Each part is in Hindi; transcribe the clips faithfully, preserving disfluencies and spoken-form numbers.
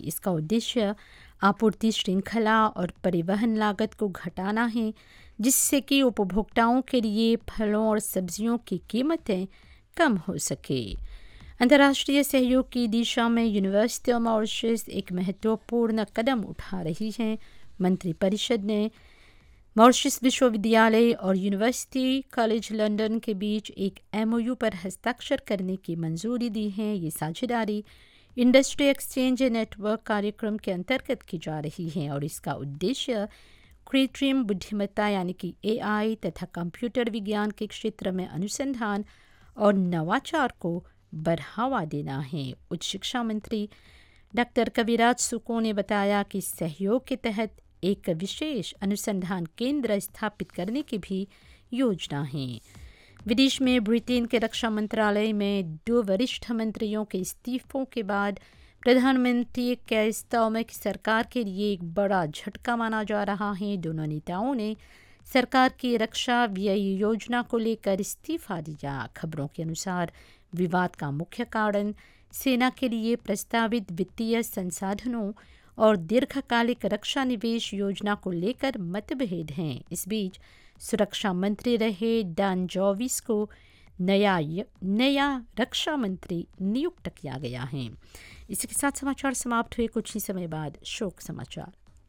इसका उद्देश्य आपूर्ति श्रृंखला और परिवहन लागत को घटाना है, जिससे कि उपभोक्ताओं के लिए फलों और सब्जियों की कीमतें कम हो सके। अंतर्राष्ट्रीय सहयोग की दिशा में यूनिवर्सिटी ऑफ मॉरिशस एक महत्वपूर्ण कदम उठा रही है। मंत्रिपरिषद ने मॉरिशस विश्वविद्यालय और यूनिवर्सिटी कॉलेज लंदन के बीच एक एमओयू पर हस्ताक्षर करने की मंजूरी दी है। ये साझेदारी इंडस्ट्री एक्सचेंज नेटवर्क कार्यक्रम के अंतर्गत की जा रही है और इसका उद्देश्य कृत्रिम बुद्धिमत्ता यानी कि एआई तथा कंप्यूटर विज्ञान के क्षेत्र में अनुसंधान और नवाचार को बढ़ावा देना है। उच्च शिक्षा मंत्री डॉक्टर कविराज सुको ने बताया कि सहयोग के तहत एक विशेष अनुसंधान केंद्र स्थापित करने की भी योजना है। विदेश में ब्रिटेन के रक्षा मंत्रालय में दो वरिष्ठ मंत्रियों के इस्तीफों के बाद प्रधानमंत्री केयर स्टारमर की सरकार के लिए एक बड़ा झटका माना जा रहा है। दोनों नेताओं ने सरकार की रक्षा व्यय योजना को लेकर इस्तीफा दिया। खबरों के अनुसार विवाद का मुख्य कारण सेना के लिए प्रस्तावित वित्तीय संसाधनों और दीर्घकालिक रक्षा निवेश योजना को लेकर मतभेद हैं। इस बीच सुरक्षा मंत्री रहे डैन जॉर्विस को नया नया रक्षा मंत्री नियुक्त किया गया है। इसी के साथ समाचार समाप्त हुए। कुछ ही समय बाद शोक समाचार।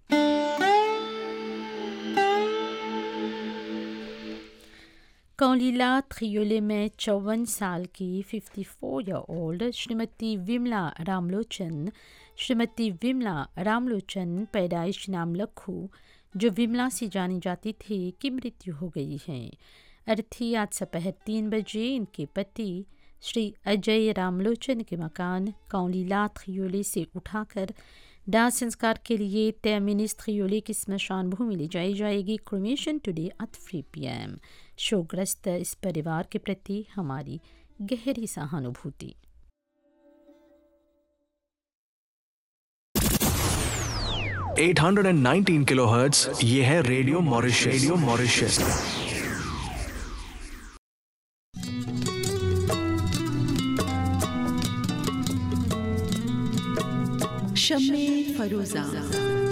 कौलीला थ्रियोले में चौवन साल की चौवन ईयर ओल्ड श्रीमती विमला रामलोचन श्रीमती विमला रामलोचन पैदाइश नाम लखू, जो विमला से जानी जाती थी, की मृत्यु हो गई है। अर्थी आज दोपहर तीन बजे इनके पति श्री अजय रामलोचन के मकान कौलीला थ्रियोले से उठाकर दाह संस्कार के लिए तेमिनिस थ्रियोले की स्मशान भूमि ले जाई जाएगी। Cremation today at three P M. शोकग्रस्त इस परिवार के प्रति हमारी गहरी सहानुभूति। आठ सौ उन्नीस किलोहर्ट्ज़ ये है radio Mauritius. Radio Mauritius. शम्मे Feroza.